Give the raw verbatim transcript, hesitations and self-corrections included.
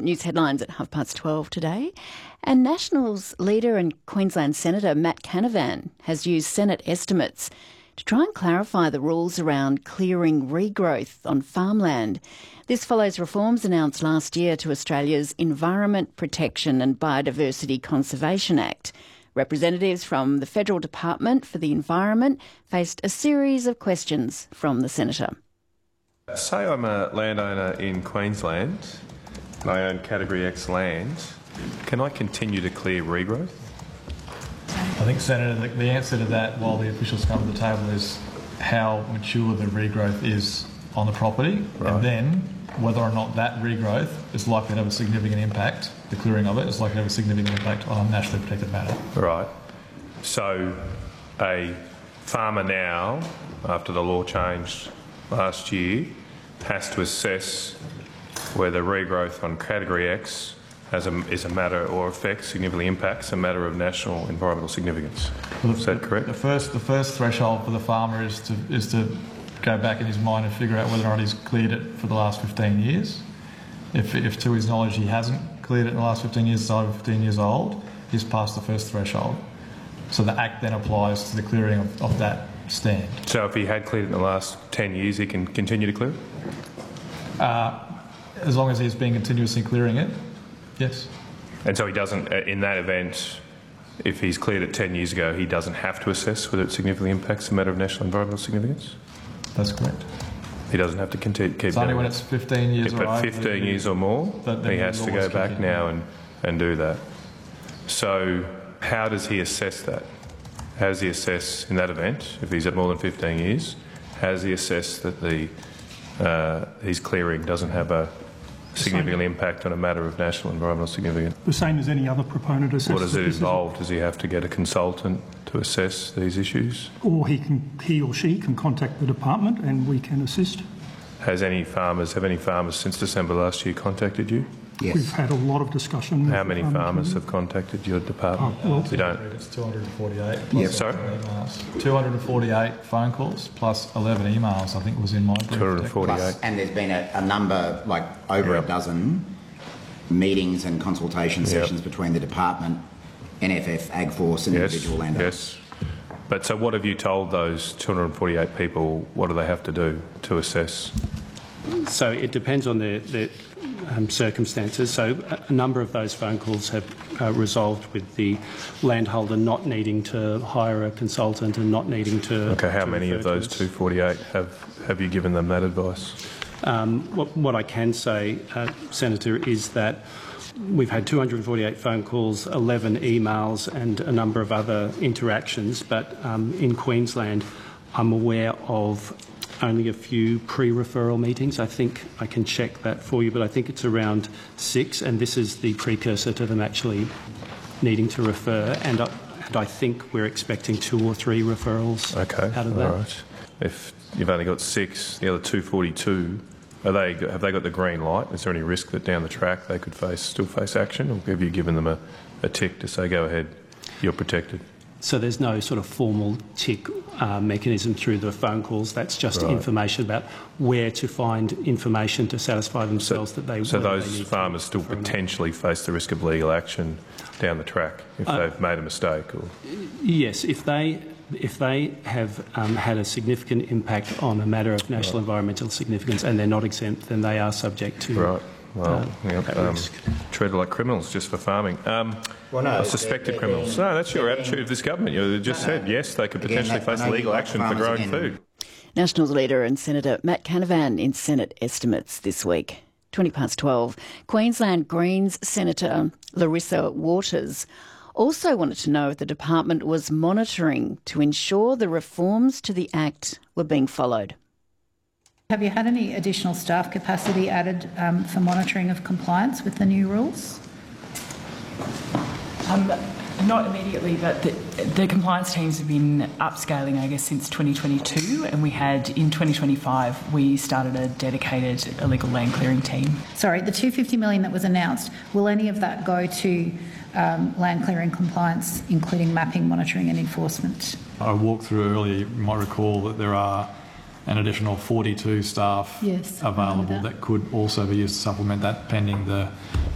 news headlines at half past twelve today. And Nationals leader and Queensland Senator Matt Canavan has used Senate estimates to try and clarify the rules around clearing regrowth on farmland. This follows reforms announced last year to Australia's Environment Protection and Biodiversity Conservation Act. Representatives from the Federal Department for the Environment faced a series of questions from the Senator. Say I'm a landowner in Queensland, and I own Category X land. Can I continue to clear regrowth? I think, Senator, the, the answer to that, while the officials come to the table, is how mature the regrowth is on the property, right. And then whether or not that regrowth is likely to have a significant impact, the clearing of it is likely to have a significant impact on a nationally protected matter. Right. So a farmer now, after the law changed last year, has to assess whether regrowth on Category X has a, is a matter or affects, significantly impacts a matter of national environmental significance. Well, the, is that correct? The first, the first threshold for the farmer is to is to go back in his mind and figure out whether or not he's cleared it for the last fifteen years. If, if to his knowledge he hasn't cleared it in the last fifteen years, it's over fifteen years old, he's passed the first threshold. So the Act then applies to the clearing of, of that stand. So if he had cleared it in the last ten years, he can continue to clear it? Uh, as long as he's been continuously clearing it, yes. And so he doesn't, in that event, if he's cleared it ten years ago, he doesn't have to assess whether it significantly impacts a matter of national environmental significance? That's correct. He doesn't have to continue, keep it's only when it's fifteen years yeah, or But fifteen years or more, he has to go back now and, and do that. So how does he assess that? How does he assess in that event, if he's at more than fifteen years, how does he assess that the uh, his clearing doesn't have a significant impact on a matter of national environmental significance? The same as any other proponent assesses. What does it involve? Does he have to get a consultant to assess these issues? Or he can, he or she can contact the department and we can assist. Has any farmers, have any farmers since December last year contacted you? Yes. We've had a lot of discussion. How many farmers have contacted your department? Oh, well, you don't. It's two hundred forty-eight. Yeah, sorry. two hundred forty-eight phone calls plus eleven emails. I think was in my brief. two hundred forty-eight. Plus, and there's been a, a number, like over yep. a dozen meetings and consultation sessions yep. between the department, N F F, AgForce, and yes. individual landowners. Yes. But so, what have you told those two hundred forty-eight people? What do they have to do to assess? So it depends on their, their um, circumstances. So a number of those phone calls have uh, resolved with the landholder not needing to hire a consultant and not needing to. Okay, how to many of those two hundred forty-eight have have you given them that advice? Um, what, what I can say, uh, Senator, is that we've had two hundred forty-eight phone calls, eleven emails and a number of other interactions, but um, in Queensland I'm aware of only a few pre-referral meetings. I think I can check that for you, but I think it's around six, and this is the precursor to them actually needing to refer, and I, and I think we're expecting two or three referrals okay, out of that. All right. If you've only got six, the other two hundred forty-two, are they, have they got the green light? Is there any risk that down the track they could face, still face action, or have you given them a, a tick to say, go ahead, you're protected? So there's no sort of formal tick uh, mechanism through the phone calls. That's just right. information about where to find information to satisfy themselves so, that they. So those they farmers still potentially face the risk of legal action down the track if uh, they've made a mistake, or yes, if they if they have um, had a significant impact on a matter of national right. environmental significance and they're not exempt, then they are subject to. Right. Well, uh, yep, um, treated like criminals just for farming. Um, well, no, suspected they're, criminals. they're, no, that's your attitude of this government. You just no, said, yes, they could potentially again, face legal action for growing food. Nationals leader and Senator Matt Canavan in Senate estimates this week. twenty past twelve. Queensland Greens Senator Larissa Waters also wanted to know if the department was monitoring to ensure the reforms to the Act were being followed. Have you had any additional staff capacity added um, for monitoring of compliance with the new rules? Um, not immediately, but the, the compliance teams have been upscaling, I guess, since twenty twenty-two, and we had, in twenty twenty-five, we started a dedicated illegal land clearing team. Sorry, the two hundred fifty million dollars that was announced, will any of that go to um, land clearing compliance, including mapping, monitoring and enforcement? I walked through earlier, you might recall that there are an additional forty-two staff yes, available that. that could also be used to supplement that pending the